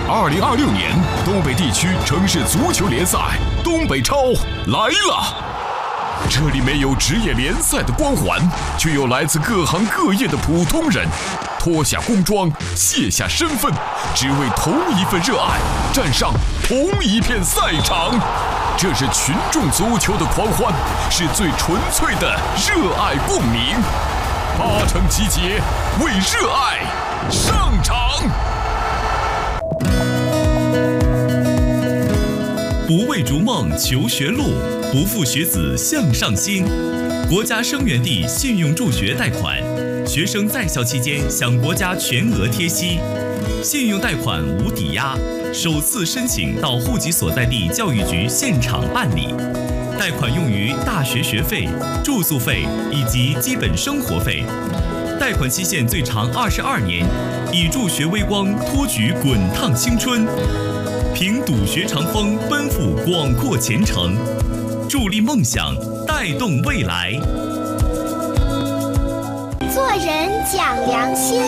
2026年东北地区城市足球联赛东北超来了！这里没有职业联赛的光环，却有来自各行各业的普通人，脱下工装，卸下身份，只为同一份热爱，站上同一片赛场。这是群众足球的狂欢，是最纯粹的热爱共鸣。8城集结，为热爱上场。 不为逐梦求学路，不负学子向上心。国家生源地信用助学贷款，学生在校期间享国家全额贴息，信用贷款无抵押，首次申请到户籍所在地教育局现场办理。贷款用于大学学费、住宿费以及基本生活费。贷款期限最长22年，以助学微光托举滚烫青春。凭笃学长风，奔赴广阔前程，助力梦想，带动未来。 做人讲良心。